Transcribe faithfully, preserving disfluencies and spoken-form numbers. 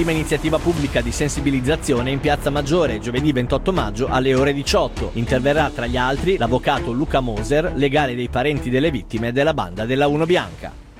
Prima iniziativa pubblica di sensibilizzazione in Piazza Maggiore, giovedì ventotto maggio alle ore diciotto. Interverrà tra gli altri l'avvocato Luca Moser, legale dei parenti delle vittime della banda della Uno Bianca.